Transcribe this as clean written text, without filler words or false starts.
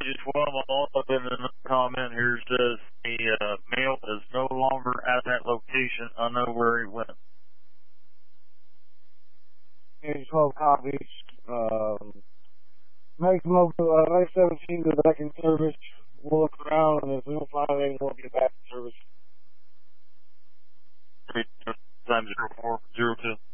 Page 12, I'm also in the comment here says the male is no longer at that location. I know where he went. Page 12 copies. Maximum 917 is back in service. We'll look around, and if we don't find anything, we'll get back in service. 3 times 0402.